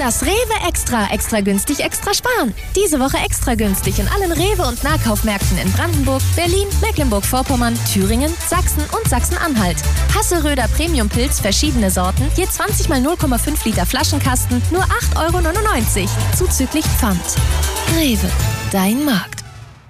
Das Rewe Extra günstig, extra sparen. Diese Woche extra günstig in allen Rewe- und Nahkaufmärkten in Brandenburg, Berlin, Mecklenburg-Vorpommern, Thüringen, Sachsen und Sachsen-Anhalt. Hasseröder Premium-Pilz, verschiedene Sorten, je 20 mal 0,5 Liter Flaschenkasten, nur 8,99 €, zuzüglich Pfand. Rewe, dein Markt.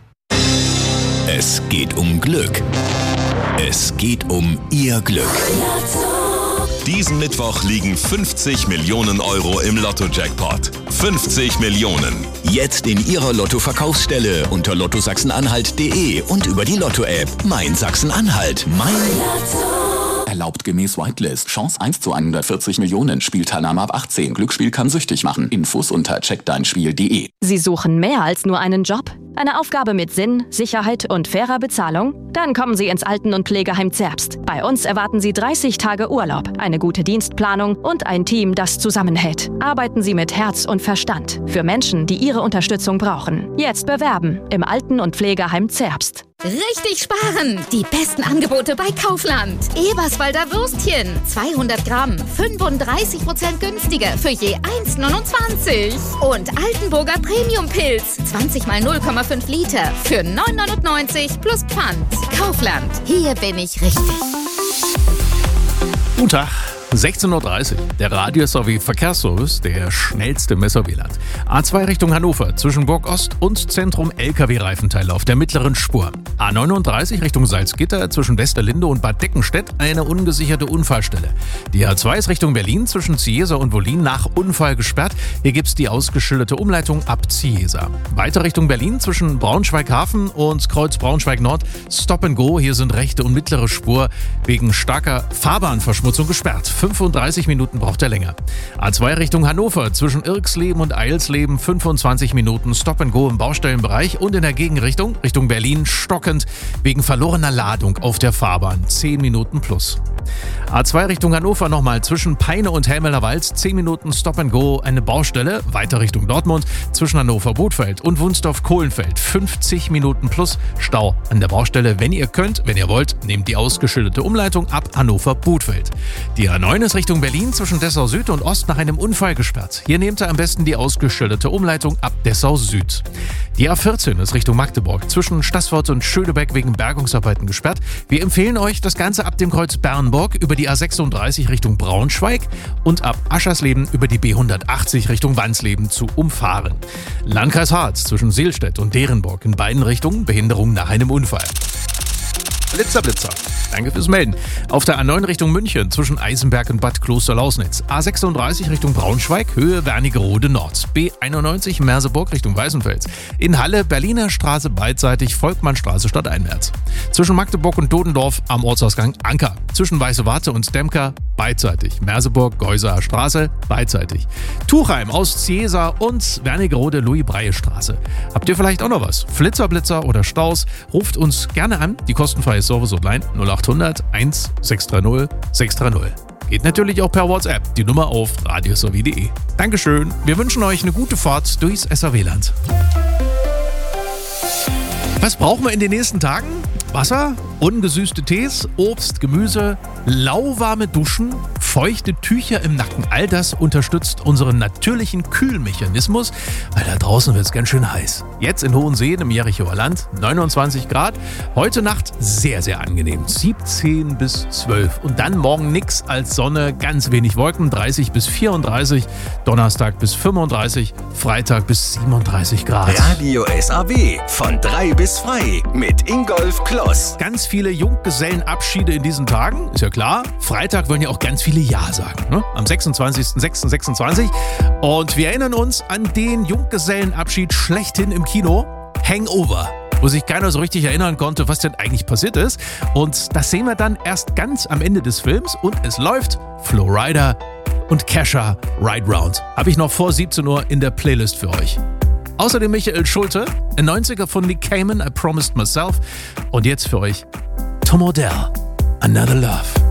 Es geht um Glück. Es geht um Ihr Glück. Diesen Mittwoch liegen 50 Millionen € im Lotto-Jackpot. 50 Millionen. Jetzt in Ihrer Lotto-Verkaufsstelle unter lottosachsen-anhalt.de und über die Lotto-App. Mein Sachsen-Anhalt. Mein Lotto. Erlaubt gemäß Whitelist. Chance 1 zu 140 Millionen. Spielteilnahme ab 18. Glücksspiel kann süchtig machen. Infos unter checkdeinspiel.de. Sie suchen mehr als nur einen Job? Eine Aufgabe mit Sinn, Sicherheit und fairer Bezahlung? Dann kommen Sie ins Alten- und Pflegeheim Zerbst. Bei uns erwarten Sie 30 Tage Urlaub, eine gute Dienstplanung und ein Team, das zusammenhält. Arbeiten Sie mit Herz und Verstand. Für Menschen, die Ihre Unterstützung brauchen. Jetzt bewerben im Alten- und Pflegeheim Zerbst. Richtig sparen! Die besten Angebote bei Kaufland. Eberswalder Würstchen, 200 Gramm, 35% günstiger für je 1,29. Und Altenburger Premium-Pilz, 20 mal 0,5 Liter für 9,99 € plus Pfand. Kaufland, hier bin ich richtig. Guten Tag. 16:30 Uhr, der Radio-SRW-Verkehrsservice, der schnellste im Messerwieland. A2 Richtung Hannover, zwischen Burg Ost und Zentrum LKW-Reifenteile auf der mittleren Spur. A39 Richtung Salzgitter, zwischen Westerlinde und Bad Deckenstedt, eine ungesicherte Unfallstelle. Die A2 ist Richtung Berlin, zwischen Ziesa und Wollin, nach Unfall gesperrt. Hier gibt's die ausgeschilderte Umleitung ab Ziesa. Weiter Richtung Berlin, zwischen Braunschweig-Hafen und Kreuz Braunschweig-Nord, Stop and Go. Hier sind rechte und mittlere Spur wegen starker Fahrbahnverschmutzung gesperrt. 35 Minuten braucht er länger. A2 Richtung Hannover, zwischen Irxleben und Eilsleben, 25 Minuten Stop and Go im Baustellenbereich und in der Gegenrichtung, Richtung Berlin, stockend wegen verlorener Ladung auf der Fahrbahn, 10 Minuten plus. A2 Richtung Hannover nochmal, zwischen Peine und Helmeler Wald, 10 Minuten Stop and Go, eine Baustelle, weiter Richtung Dortmund, zwischen Hannover-Bodfeld und Wunsdorf-Kohlenfeld, 50 Minuten plus Stau an der Baustelle. Wenn ihr könnt, wenn ihr wollt, nehmt die ausgeschilderte Umleitung ab Hannover-Bodfeld. Die A9 ist Richtung Berlin, zwischen Dessau Süd und Ost nach einem Unfall gesperrt. Hier nehmt ihr am besten die ausgeschilderte Umleitung ab Dessau Süd. Die A14 ist Richtung Magdeburg, zwischen Stassfurt und Schönebeck wegen Bergungsarbeiten gesperrt. Wir empfehlen euch, das Ganze ab dem Kreuz Bernburg über die A36 Richtung Braunschweig und ab Aschersleben über die B180 Richtung Wansleben zu umfahren. Landkreis Harz, zwischen Seelstedt und Derenburg, in beiden Richtungen Behinderung nach einem Unfall. Blitzer. Danke fürs Melden. Auf der A9 Richtung München, zwischen Eisenberg und Bad Kloster-Lausnitz. A36 Richtung Braunschweig, Höhe Wernigerode Nord. B91 Merseburg Richtung Weißenfels. In Halle, Berliner Straße beidseitig, Volkmannstraße stadteinwärts. Zwischen Magdeburg und Dodendorf am Ortsausgang Anker. Zwischen Weiße Warte und Stemker beidseitig. Merseburg, Geusaer Straße beidseitig. Tuchheim, Ostziesa und Wernigerode Louis-Breie-Straße. Habt ihr vielleicht auch noch was? Flitzer oder Staus? Ruft uns gerne an. Die kostenfreie Service-Hotline 0800 1 630 630. Geht natürlich auch per WhatsApp. Die Nummer auf radiosrw.de. Dankeschön. Wir wünschen euch eine gute Fahrt durchs SRW-Land. Was brauchen wir in den nächsten Tagen? Wasser, ungesüßte Tees, Obst, Gemüse, lauwarme Duschen, feuchte Tücher im Nacken. All das unterstützt unseren natürlichen Kühlmechanismus, weil da draußen wird es ganz schön heiß. Jetzt in Hohenseen im Jerichower Land 29 Grad. Heute Nacht sehr, sehr angenehm. 17 bis 12. Und dann morgen nix als Sonne, ganz wenig Wolken. 30 bis 34. Donnerstag bis 35. Freitag bis 37 Grad. Radio SAW von 3 bis frei mit Ingolf Kloss. Ganz viele Junggesellenabschiede in diesen Tagen, ist ja klar. Freitag wollen ja auch ganz viele Ja sagen, ne? Am 26.06.26. Und wir erinnern uns an den Junggesellenabschied schlechthin im Kino, Hangover, wo sich keiner so richtig erinnern konnte, was denn eigentlich passiert ist. Und das sehen wir dann erst ganz am Ende des Films. Und es läuft Flo Rida und Kesha Ride Round. Habe ich noch vor 17 Uhr in der Playlist für euch. Außerdem Michael Schulte, ein 90er von Nick Cayman, I Promised Myself. Und jetzt für euch Tom Odell, Another Love.